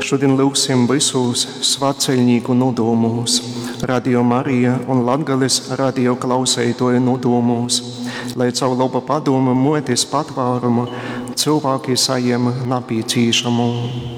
Šodien lūgsim visus svētceļnieku nodomos, Radio Marija un Latgales radio klausētoju nodomos, lai caur laba padoma motes patvērumu cilvēki saņem nepieciešamo.